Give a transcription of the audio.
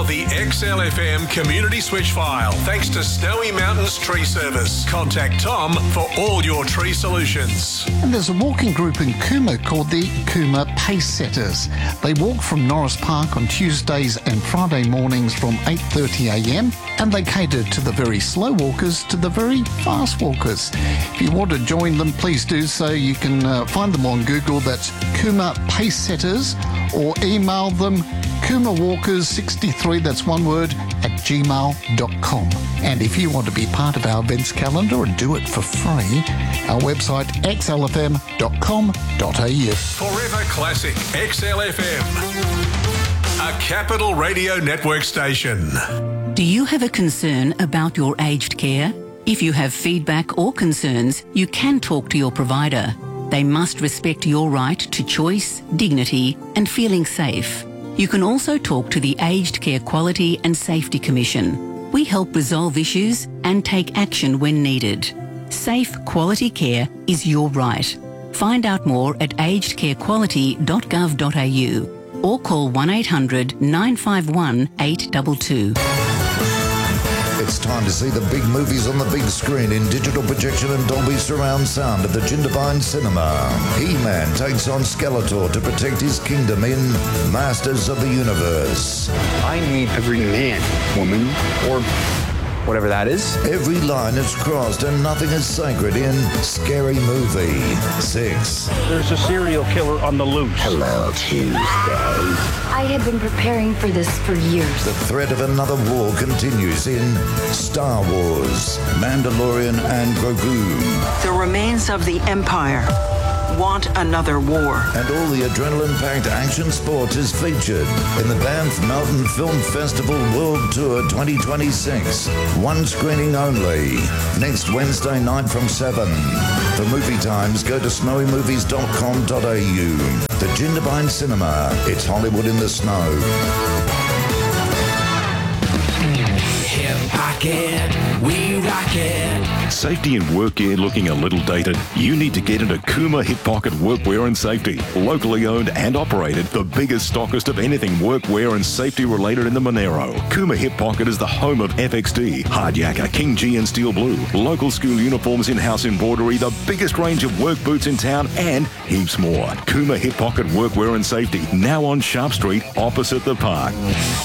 The XLFM Community Switch File, thanks to Snowy Mountains Tree Service. Contact Tom for all your tree solutions. And there's a walking group in Cooma called the Cooma Pace Setters. They walk from Norris Park on Tuesdays and Friday mornings from 8:30am, and they cater to the very slow walkers to the very fast walkers. If you want to join them, please do so. You can find them on Google. That's Cooma Pace Setters, or email them CoomaWalkers63, that's one word, @gmail.com. And if you want to be part of our events calendar and do it for free, our website xlfm.com.au. Forever Classic XLFM, a Capital Radio Network station. Do you have a concern about your aged care? If you have feedback or concerns, you can talk to your provider. They must respect your right to choice, dignity, and feeling safe. You can also talk to the Aged Care Quality and Safety Commission. We help resolve issues and take action when needed. Safe, quality care is your right. Find out more at agedcarequality.gov.au or call 1800 951 822. It's time to see the big movies on the big screen in digital projection and Dolby surround sound at the Jindabyne Cinema. He-Man takes on Skeletor to protect his kingdom in Masters of the Universe. I need every man, woman, or whatever that is. Every line is crossed and nothing is sacred in Scary Movie 6. There's a serial killer on the loose. Hello, Tuesday. I have been preparing for this for years. The threat of another war continues in Star Wars, Mandalorian and Grogu. The remains of the Empire want another war. And all the adrenaline-packed action sports is featured in the Banff Mountain Film Festival World Tour 2026. One screening only. Next Wednesday night from 7. For movie times, go to snowymovies.com.au. The Jindabyne Cinema. It's Hollywood in the snow. Hip Pocket, we rock it. Safety in work gear looking a little dated? You need to get into Cooma Hip Pocket Workwear and Safety. Locally owned and operated, the biggest stockist of anything workwear and safety related in the Monero. Cooma Hip Pocket is the home of FXD, Hardyaker, King G and Steel Blue, local school uniforms, in-house embroidery, the biggest range of work boots in town, and heaps more. Cooma Hip Pocket Workwear and Safety, now on Sharp Street, opposite the park.